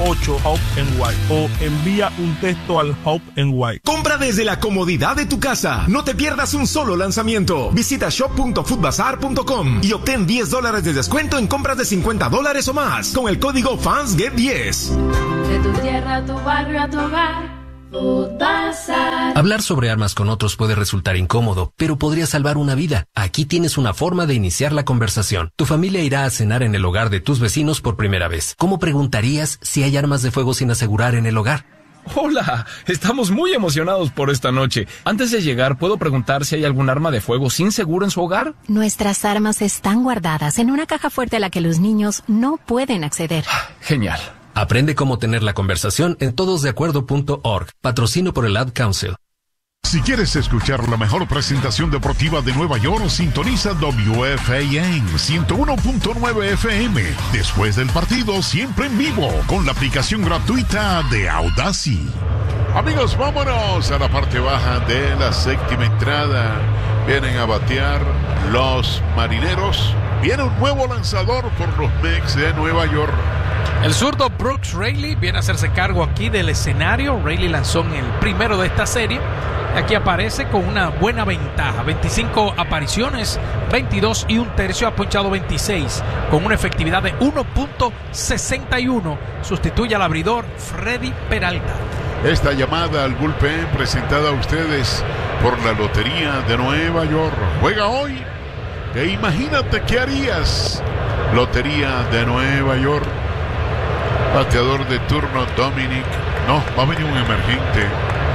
8HOPE-NY o envía un texto al HOPE-NY. Compra desde la comodidad de tu casa. No te pierdas un solo lanzamiento. Visita shop.foodbazar.com y obtén $10 de descuento en compras de $50 o más con el código FANSGET10. De tu tierra a tu barrio a tu hogar. Hablar sobre armas con otros puede resultar incómodo, pero podría salvar una vida. Aquí tienes una forma de iniciar la conversación. Tu familia irá a cenar en el hogar de tus vecinos por primera vez. ¿Cómo preguntarías si hay armas de fuego sin asegurar en el hogar? Hola, estamos muy emocionados por esta noche. Antes de llegar, ¿puedo preguntar si hay algún arma de fuego sin seguro en su hogar? Nuestras armas están guardadas en una caja fuerte a la que los niños no pueden acceder. Genial. Aprende cómo tener la conversación en todosdeacuerdo.org. Patrocinio por el Ad Council. Si quieres escuchar la mejor presentación deportiva de Nueva York, sintoniza WFAN 101.9 FM. Después del partido, siempre en vivo, con la aplicación gratuita de Audacy. Amigos, vámonos a la parte baja de la séptima entrada. Vienen a batear los Marineros. Viene un nuevo lanzador por los Mets de Nueva York. El zurdo Brooks Raley viene a hacerse cargo aquí del escenario. Raley lanzó en el primero de esta serie. Aquí aparece con una buena ventaja. 25 apariciones, 22 y un tercio, ha ponchado 26, con una efectividad de 1.61. Sustituye al abridor Freddy Peralta. Esta llamada al bullpen presentada a ustedes por la Lotería de Nueva York. Juega hoy e imagínate qué harías. Lotería de Nueva York. Bateador de turno Dominic. No, va a venir un emergente.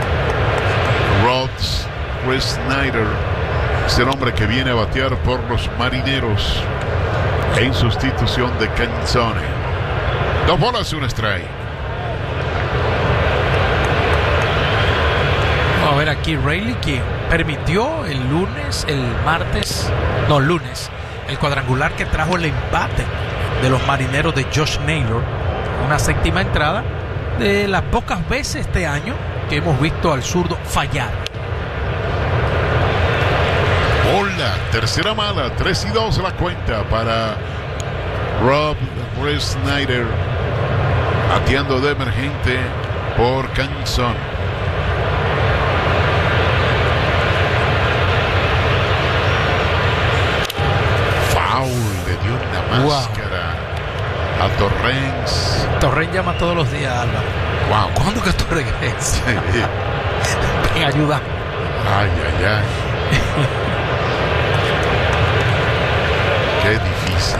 Chris Snyder es el hombre que viene a batear por los Marineros en sustitución de Canzone. 2 bolas y un strike. Vamos a ver aquí Raley, que permitió el lunes, el cuadrangular que trajo el empate de los Marineros de Josh Naylor. Una séptima entrada, de las pocas veces este año que hemos visto al zurdo fallar. Bola, tercera mala, 3-2 la cuenta para Chris Snyder, bateando de emergente por Canzón. Foul, le dio una máscara a Torrens. Torrens llama todos los días, Álvaro. Wow. ¿Cuándo que tú regreses? Ven, ayuda. Ay. Qué difícil,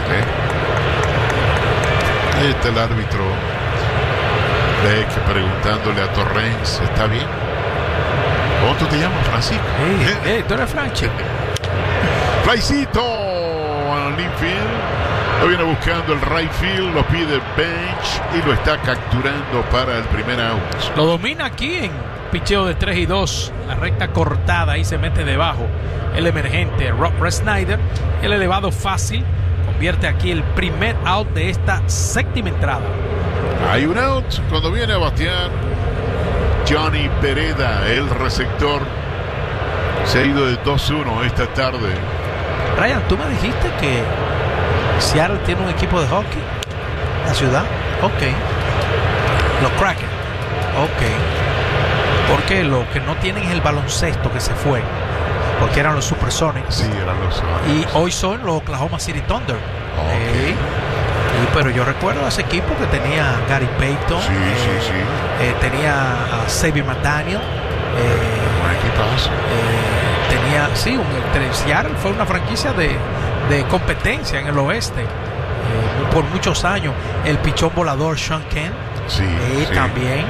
Ahí está el árbitro. Ve que preguntándole a Torrens, ¿está bien? ¿Cómo tú te llamas, Francisco? Tú eres Franchi. Flycito al infield. Lo viene buscando el right field, lo pide bench y lo está capturando para el primer out. Lo domina aquí en picheo de 3-2. La recta cortada, ahí se mete debajo el emergente Rob Snyder. El elevado fácil convierte aquí el primer out de esta séptima entrada. Hay un out cuando viene a batear Johnny Pereda, el receptor. Se ha ido de 2-1 esta tarde. Ryan, tú me dijiste que Seattle tiene un equipo de hockey. La ciudad. Ok. Los Kraken. Ok. Porque lo que no tienen es el baloncesto, que se fue. Porque eran los Supersonics. Sí, eran los Sonics. Y hoy son los Oklahoma City Thunder. Okay. Pero yo recuerdo a ese equipo que tenía a Gary Payton. Sí. Tenía a Xavier McDaniel. Un equipazo. Seattle fue una franquicia de competencia en el oeste por muchos años. El pichón volador Sean Kemp. Sí. También.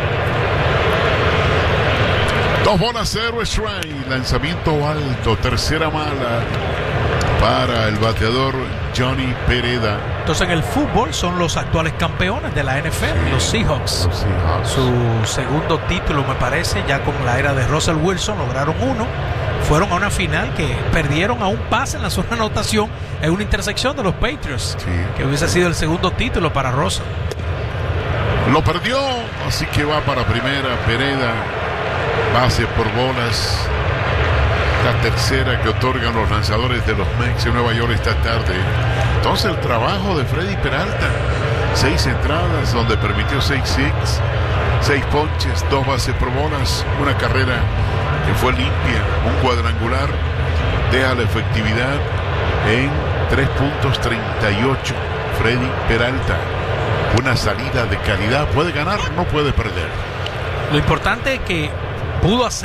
2 bolas, 0 strike. Lanzamiento alto, tercera mala para el bateador Johnny Pereda. Entonces en el fútbol son los actuales campeones de la NFL, los Seahawks. Su segundo título, me parece, ya con la era de Russell Wilson, lograron uno. Fueron a una final que perdieron a un pase en la zona de anotación en una intersección de los Patriots, que hubiese sido el segundo título para Russell. Lo perdió, así que va para primera Pereda. Base por bolas. La tercera que otorgan los lanzadores de los Mets de Nueva York esta tarde. Entonces el trabajo de Freddy Peralta 6 entradas donde permitió 6 hits, 6 ponches, 2 bases por bolas, una carrera que fue limpia, un cuadrangular, deja la efectividad en 3.38. Freddy Peralta, una salida de calidad, puede ganar, no puede perder. Lo importante es que pudo hacer